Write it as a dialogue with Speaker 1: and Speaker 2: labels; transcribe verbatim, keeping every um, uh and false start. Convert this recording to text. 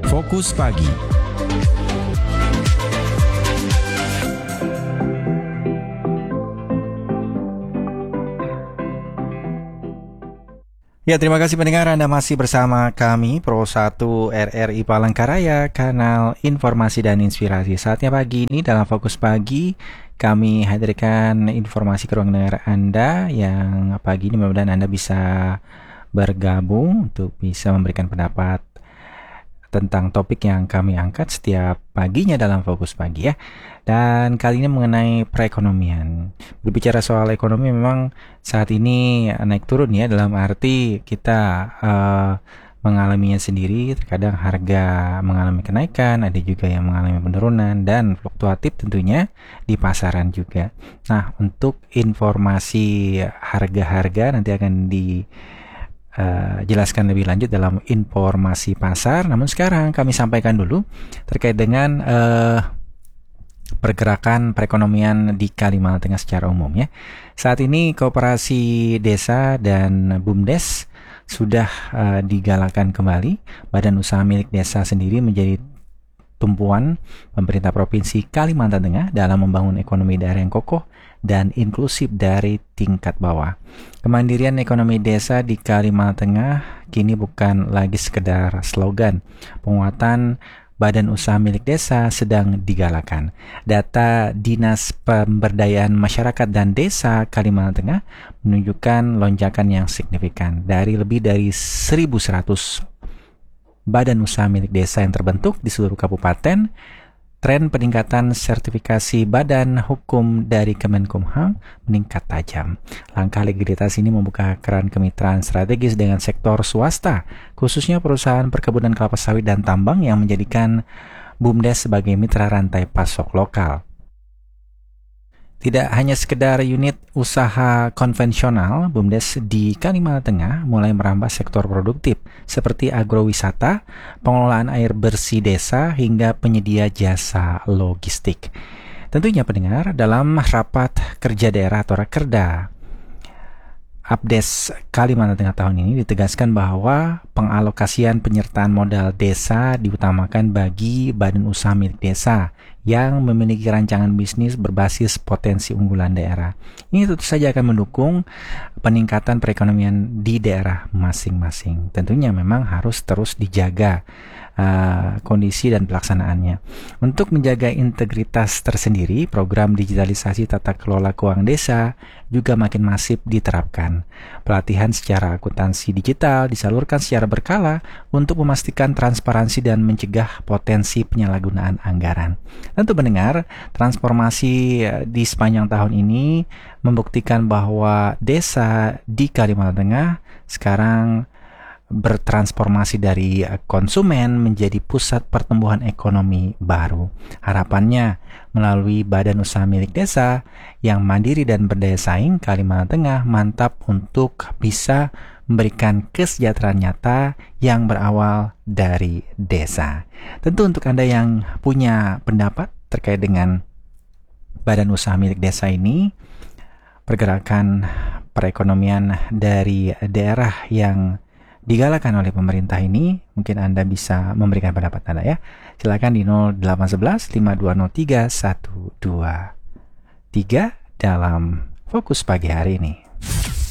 Speaker 1: Fokus Pagi. Ya, terima kasih pendengar, Anda masih bersama kami Pro satu R R I Palangkaraya, kanal informasi dan inspirasi. Saatnya pagi ini dalam Fokus Pagi kami hadirkan informasi ke ruang dengar Anda yang pagi ini mudah-mudahan Anda bisa bergabung untuk bisa memberikan pendapat tentang topik yang kami angkat setiap paginya dalam Fokus Pagi ya. Dan kali ini mengenai perekonomian. Berbicara soal ekonomi memang saat ini naik turun ya, dalam arti kita uh, mengalaminya sendiri. Terkadang harga mengalami kenaikan, ada juga yang mengalami penurunan dan fluktuatif tentunya di pasaran juga. Nah, untuk informasi harga-harga nanti akan di Uh, jelaskan lebih lanjut dalam informasi pasar. Namun sekarang kami sampaikan dulu terkait dengan uh, pergerakan perekonomian di Kalimantan Tengah secara umum ya. Saat ini Koperasi Desa dan BUMDes sudah uh, digalakan kembali. Badan usaha milik desa sendiri menjadi tumpuan pemerintah Provinsi Kalimantan Tengah dalam membangun ekonomi daerah yang kokoh dan inklusif dari tingkat bawah. Kemandirian ekonomi desa di Kalimantan Tengah kini bukan lagi sekedar slogan. Penguatan badan usaha milik desa sedang digalakan. Data Dinas Pemberdayaan Masyarakat dan Desa Kalimantan Tengah menunjukkan lonjakan yang signifikan. Dari lebih dari seribu seratus badan usaha milik desa yang terbentuk di seluruh kabupaten, tren peningkatan sertifikasi badan hukum dari Kemenkumham meningkat tajam. Langkah legalitas ini membuka keran kemitraan strategis dengan sektor swasta, khususnya perusahaan perkebunan kelapa sawit dan tambang yang menjadikan BUMDes sebagai mitra rantai pasok lokal. Tidak hanya sekedar unit usaha konvensional, BUMDes di Kalimantan Tengah mulai merambah sektor produktif seperti agrowisata, pengelolaan air bersih desa, hingga penyedia jasa logistik. Tentunya pendengar, dalam rapat kerja daerah atau Rakerda Abdes Kalimantan Tengah tahun ini ditegaskan bahwa pengalokasian penyertaan modal desa diutamakan bagi badan usaha milik desa yang memiliki rancangan bisnis berbasis potensi unggulan daerah. Ini tentu saja akan mendukung peningkatan perekonomian di daerah masing-masing. Tentunya memang harus terus dijaga uh, kondisi dan pelaksanaannya. Untuk menjaga integritas tersendiri, program digitalisasi tata kelola keuangan desa juga makin masif diterapkan. Pelatihan secara akuntansi digital disalurkan secara berkala untuk memastikan transparansi dan mencegah potensi penyalahgunaan anggaran. Tentu mendengar, transformasi di sepanjang tahun ini membuktikan bahwa desa di Kalimantan Tengah sekarang bertransformasi dari konsumen menjadi pusat pertumbuhan ekonomi baru. Harapannya, melalui badan usaha milik desa yang mandiri dan berdaya saing, Kalimantan Tengah mantap untuk bisa memberikan kesejahteraan nyata yang berawal dari desa. Tentu untuk Anda yang punya pendapat terkait dengan badan usaha milik desa ini, pergerakan perekonomian dari daerah yang digalakan oleh pemerintah ini, mungkin Anda bisa memberikan pendapat Anda ya. Silakan di nol delapan satu satu lima dua nol tiga satu dua tiga dalam Fokus Pagi hari ini.